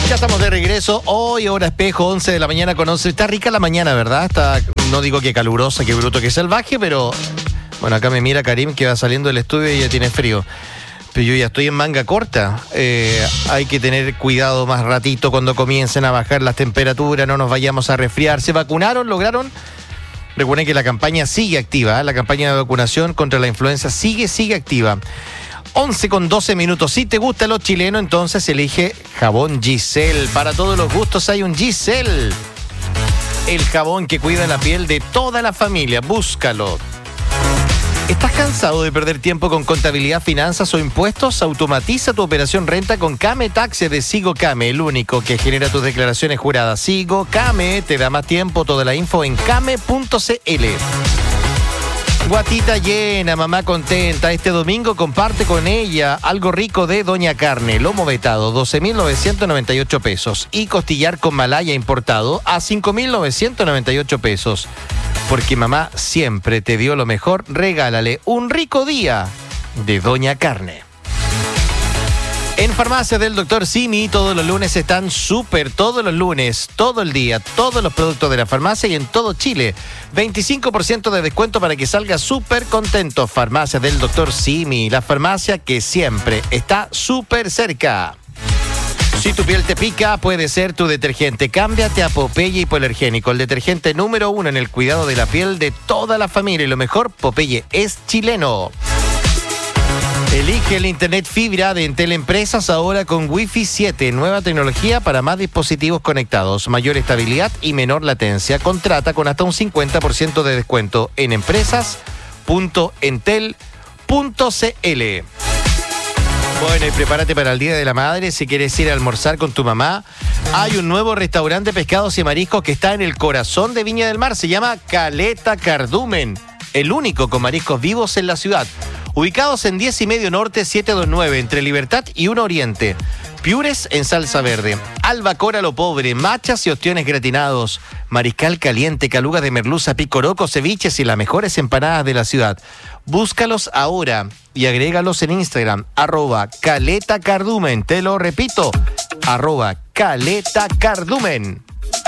Ya estamos de regreso. Hoy, hora espejo, 11 de la mañana con 11. Está rica la mañana, ¿verdad? Está, no digo que calurosa, que bruto, que salvaje, pero... Bueno, acá me mira Karim, que va saliendo del estudio y ya tiene frío. Pero yo ya estoy en manga corta. Hay que tener cuidado más ratito cuando comiencen a bajar las temperaturas, no nos vayamos a resfriar. ¿Se vacunaron? ¿Lograron? Recuerden que la campaña sigue activa, ¿eh? La campaña de vacunación contra la influenza sigue activa. 11 con 12 minutos. Si te gusta lo chileno, entonces elige jabón Giselle. Para todos los gustos hay un Giselle. El jabón que cuida la piel de toda la familia. Búscalo. ¿Estás cansado de perder tiempo con contabilidad, finanzas o impuestos? Automatiza tu operación renta con Kame Taxes de Sigo Kame, el único que genera tus declaraciones juradas. Sigo Kame te da más tiempo. Toda la info en kame.cl. Guatita llena, mamá contenta. Este domingo comparte con ella algo rico de Doña Carne. Lomo vetado, 12.998 pesos. Y costillar con malaya importado a 5.998 pesos. Porque mamá siempre te dio lo mejor. Regálale un rico día de Doña Carne. En Farmacia del Dr. Simi, todos los lunes están súper, todos los lunes, todo el día, todos los productos de la farmacia y en todo Chile. 25% de descuento para que salga súper contento. Farmacia del Dr. Simi, la farmacia que siempre está súper cerca. Si tu piel te pica, puede ser tu detergente. Cámbiate a Popeye Hipoalergénico, el detergente número 1 en el cuidado de la piel de toda la familia. Y lo mejor, Popeye es chileno. Elige el internet fibra de Entel Empresas ahora con Wi-Fi 7, nueva tecnología para más dispositivos conectados, mayor estabilidad y menor latencia. Contrata con hasta un 50% de descuento en empresas.entel.cl. Bueno, y prepárate para el Día de la Madre. Si quieres ir a almorzar con tu mamá, hay un nuevo restaurante de pescados y mariscos que está en el corazón de Viña del Mar. Se llama Caleta Cardumen, el único con mariscos vivos en la ciudad. Ubicados en 10 y medio Norte 729, entre Libertad y 1 Oriente. Piures en salsa verde, albacora lo pobre, machas y ostiones gratinados, mariscal caliente, calugas de merluza, picoroco, ceviches y las mejores empanadas de la ciudad. Búscalos ahora y agrégalos en Instagram, @Caleta Cardumen. Te lo repito, @Caleta Cardumen.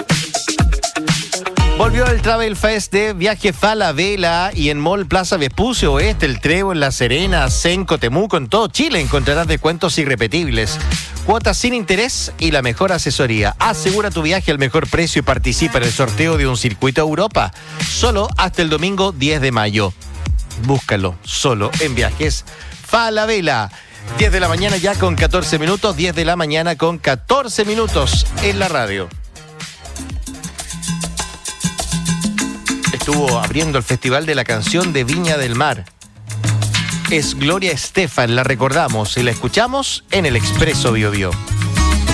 Volvió el Travel Fest de Viaje Falabella y en Mall Plaza Vespucio Oeste, El Trevo, en La Serena, Senco, Temuco, en todo Chile encontrarás descuentos irrepetibles, cuotas sin interés y la mejor asesoría. Asegura tu viaje al mejor precio y participa en el sorteo de un circuito a Europa, solo hasta el domingo 10 de mayo. Búscalo solo en Viajes Falabella. 10 de la mañana ya con 14 minutos, 10 de la mañana con 14 minutos en la radio. Estuvo abriendo el Festival de la Canción de Viña del Mar. Es Gloria Estefan, la recordamos y la escuchamos en el Expreso Bio Bio.